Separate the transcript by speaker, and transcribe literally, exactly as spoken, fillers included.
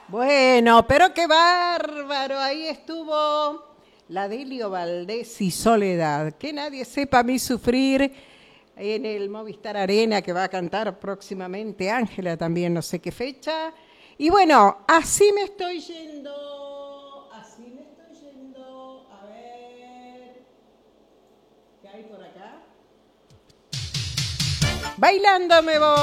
Speaker 1: Bueno, pero qué bárbaro. Ahí estuvo la Delio Valdés y Soledad. Que nadie sepa a mí sufrir en el Movistar Arena, que va a cantar próximamente Ángela también, no sé qué fecha. Y bueno, así me estoy yendo. Así me estoy yendo. A ver. ¿Qué hay por acá? Bailando me voy.